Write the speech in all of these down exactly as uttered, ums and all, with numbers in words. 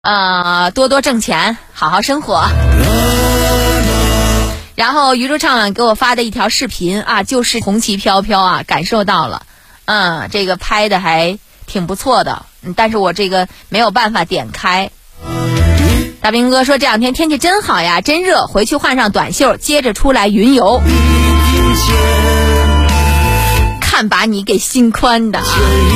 呃，多多挣钱，好好生活。然后于主唱给我发的一条视频啊，就是红旗飘飘啊，感受到了，嗯，这个拍的还挺不错的，嗯，但是我这个没有办法点开。大兵哥说这两天天气真好呀，真热，回去换上短袖，接着出来云游，看把你给心宽的啊。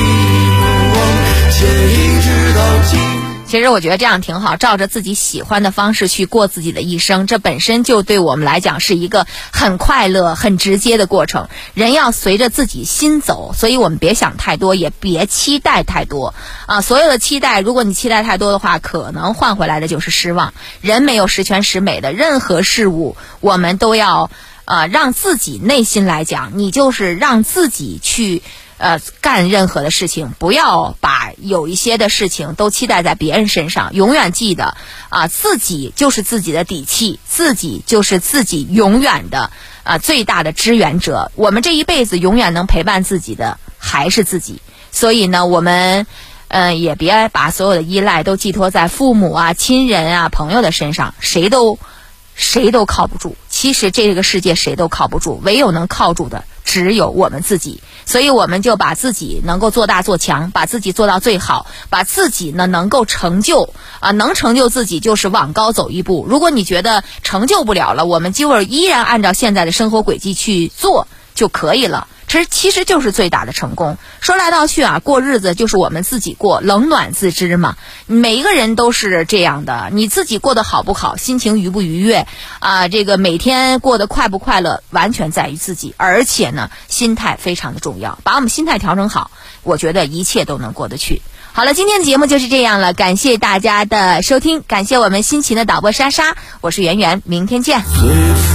其实我觉得这样挺好，照着自己喜欢的方式去过自己的一生，这本身就对我们来讲是一个很快乐很直接的过程。人要随着自己心走，所以我们别想太多，也别期待太多啊！所有的期待，如果你期待太多的话，可能换回来的就是失望。人没有十全十美的，任何事物我们都要呃让自己内心来讲，你就是让自己去呃，干任何的事情，不要把有一些的事情都期待在别人身上。永远记得啊，自己就是自己的底气，自己就是自己永远的啊最大的支援者。我们这一辈子永远能陪伴自己的还是自己。所以呢，我们呃也别把所有的依赖都寄托在父母啊、亲人啊、朋友的身上，谁都谁都靠不住。其实这个世界谁都靠不住，唯有能靠住的只有我们自己。所以我们就把自己能够做大做强，把自己做到最好，把自己呢能够成就啊，能成就自己就是往高走一步。如果你觉得成就不了了，我们就依然按照现在的生活轨迹去做就可以了。其实其实就是最大的成功。说来道去啊，过日子就是我们自己过，冷暖自知嘛。每一个人都是这样的，你自己过得好不好，心情愉不愉悦啊，这个每天过得快不快乐，完全在于自己。而且呢，心态非常的重要，把我们心态调整好，我觉得一切都能过得去。好了，今天的节目就是这样了，感谢大家的收听，感谢我们辛勤的导播莎莎，我是圆圆，明天见。